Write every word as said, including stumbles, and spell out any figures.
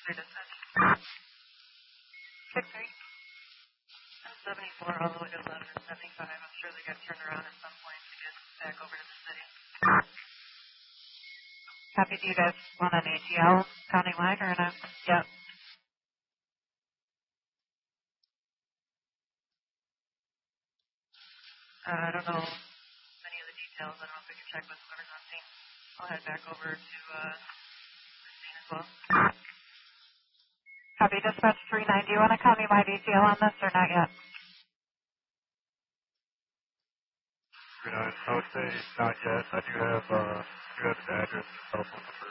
three dispatch. six three. And seventy-four all the way to eleven and seventy-five. I'm sure they got turned around at some point to get back over to the city. Copy. Do you guys want an A T L countywide or not? Yep. Uh, I don't know many of the details. I don't know if we can check with whoever's on scene. I'll head back over to uh, the scene as well. Copy. Dispatch three nine. Do you want a countywide A T L on this or not yet? three nine. I would say not yet. I do have, uh, do have his address and cell phone number.